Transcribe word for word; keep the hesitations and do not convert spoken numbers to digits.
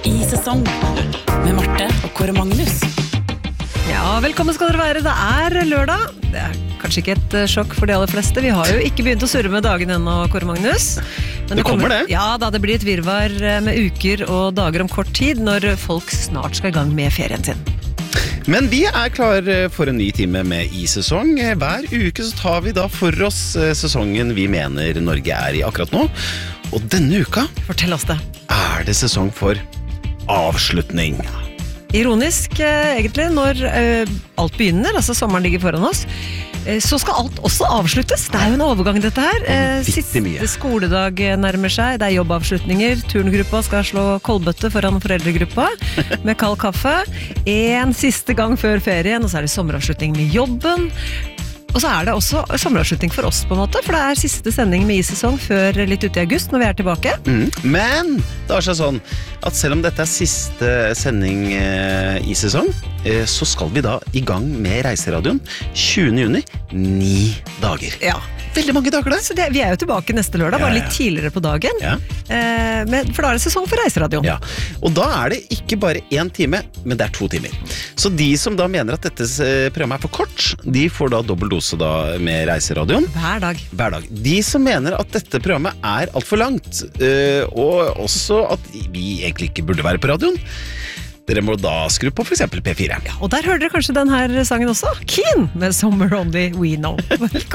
I sesong med Marte og Kåre Magnus. Ja, velkommen skal dere være. Det er lørdag. Det er kanskje ikke et uh, sjokk for de aller fleste. Vi har jo ikke begynt å surre med dagen ennå, Kåre Magnus. Men det kommer, kommer det. Ja, da det blir et virvar med uker og dager om kort tid når folk snart skal i gang med ferien sin. Men vi er klar for en ny time med I-sesong. Hver uke så tar vi da for oss sesongen vi mener Norge er i akkurat nå. Og denne uka Fortell oss det. Er det sesong for avslutning. Ironisk eh, egentlig når eh, alt begynner, altså sommeren ligger foran oss, eh, så skal alt også avsluttes. Det er jo en overgang dette her. Eh, siste mye. skoledag nærmer seg, det er jobbavslutninger, turngruppa skal slå kolbøtte foran foreldregruppa med kald kaffe. En siste gang før ferien, og så er det sommeravslutning med jobben. Og så er det også sommeravslutning for oss på en måte, for det er siste sending med I-sesong før litt ute i august, når vi er tilbake. Mm. Men det er seg sånn at selv om dette er siste sending eh, I-sesong, eh, så skal vi da i gang med Reiseradioen tjuende juni, ni dager. Ja. Veldig mange dager da. Så det, vi er jo tilbake neste lørdag, Ja, bare ja. litt tidligere på dagen. Ja. Eh, men, for da er det sesong for Reiseradioen. Ja, og da er det ikke bare én time, men det er to timer. Så de som da mener at dette eh, programmet er for kort, de får da dobbelt dose da med Reiseradioen. Hver dag. Hver dag. De som mener at dette programmet er alt for langt, øh, og også at vi egentlig ikke burde være på radioen, dere må da skru på for eksempel P fire. Og der hører dere kanskje den her sangen også. Keen med Summer Only We Know. Velkommen.